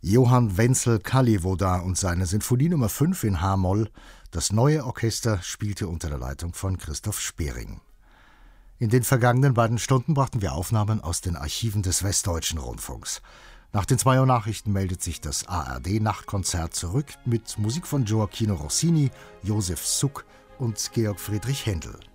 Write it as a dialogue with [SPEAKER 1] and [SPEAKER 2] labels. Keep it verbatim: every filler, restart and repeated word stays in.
[SPEAKER 1] Johann Wenzel Kallivoda und seine Sinfonie Nummer fünf in H-Moll. Das neue Orchester spielte unter der Leitung von Christoph Spering. In den vergangenen beiden Stunden brachten wir Aufnahmen aus den Archiven des Westdeutschen Rundfunks. Nach den zwei Uhr Nachrichten meldet sich das A R D-Nachtkonzert zurück mit Musik von Gioacchino Rossini, Josef Suk und Georg Friedrich Händel.